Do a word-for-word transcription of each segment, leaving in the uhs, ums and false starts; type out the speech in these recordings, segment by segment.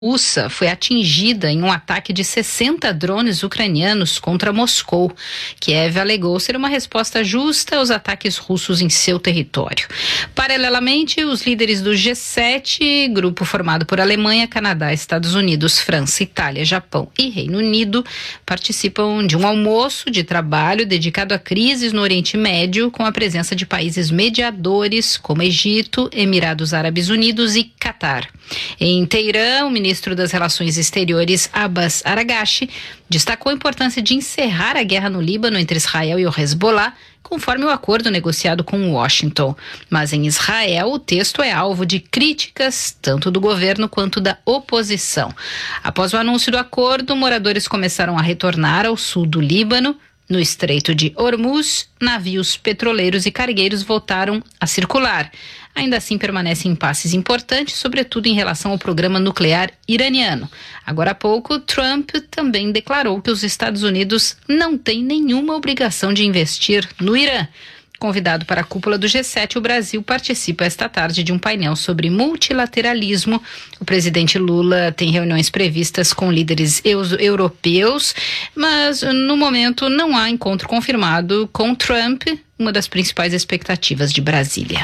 russa foi atingida em um ataque de sessenta drones ucranianos contra Moscou. Kiev alegou ser uma resposta justa aos ataques russos em seu território. Paralelamente, os líderes do G sete, grupo formado por Alemanha, Canadá, Estados Unidos, França, Itália, Japão e Reino Unido, participam de um almoço de trabalho dedicado a crises no Oriente Médio, com a presença de países mediadores como Egito, Emirados Árabes Unidos e Catar. Em Teherã, o ministro das Relações Exteriores, Abbas Araghchi, destacou a importância de encerrar a guerra no Líbano entre Israel e o Hezbollah, conforme o acordo negociado com Washington. Mas em Israel, o texto é alvo de críticas tanto do governo quanto da oposição. Após o anúncio do acordo, moradores começaram a retornar ao sul do Líbano. No Estreito de Hormuz, navios petroleiros e cargueiros voltaram a circular. Ainda assim, permanecem impasses importantes, sobretudo em relação ao programa nuclear iraniano. Agora há pouco, Trump também declarou que os Estados Unidos não têm nenhuma obrigação de investir no Irã. Convidado para a cúpula do G sete, o Brasil participa esta tarde de um painel sobre multilateralismo. O presidente Lula tem reuniões previstas com líderes europeus, mas no momento não há encontro confirmado com Trump, uma das principais expectativas de Brasília.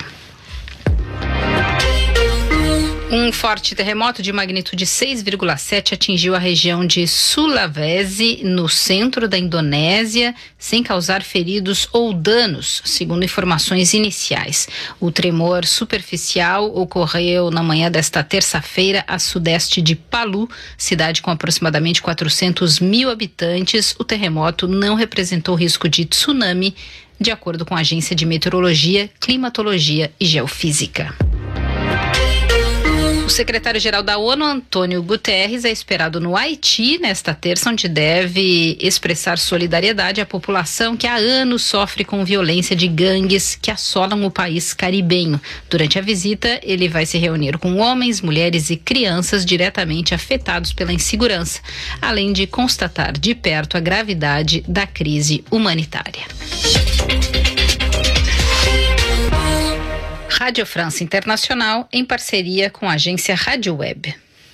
Um forte terremoto de magnitude seis vírgula sete atingiu a região de Sulawesi, no centro da Indonésia, sem causar feridos ou danos, segundo informações iniciais. O tremor superficial ocorreu na manhã desta terça-feira, a sudeste de Palu, cidade com aproximadamente quatrocentos mil habitantes. O terremoto não representou risco de tsunami, de acordo com a Agência de Meteorologia, Climatologia e Geofísica. O secretário-geral da ONU, Antônio Guterres, é esperado no Haiti nesta terça, onde deve expressar solidariedade à população que há anos sofre com violência de gangues que assolam o país caribenho. Durante a visita, ele vai se reunir com homens, mulheres e crianças diretamente afetados pela insegurança, além de constatar de perto a gravidade da crise humanitária. Rádio França Internacional, em parceria com a agência Rádio Web.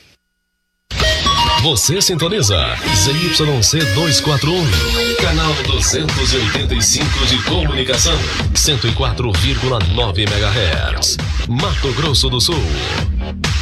Você sintoniza Z Y C duzentos e quarenta e um, canal duzentos e oitenta e cinco de comunicação, cento e quatro vírgula nove megahertz, Mato Grosso do Sul.